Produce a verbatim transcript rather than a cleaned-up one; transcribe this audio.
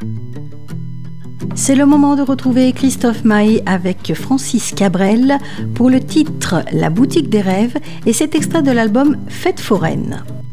C'est le moment de retrouver Christophe Maé avec Francis Cabrel pour le titre La boutique des rêves et cet extrait de l'album Fête foraine.